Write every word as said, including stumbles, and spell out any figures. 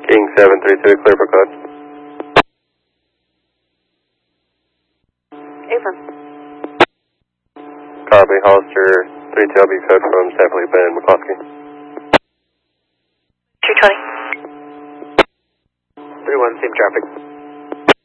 King seven three two, clear for code. Affirm. Copy, Hollister three two, I'll be code from San Felipe and McCloskey. two twenty. three one, same traffic.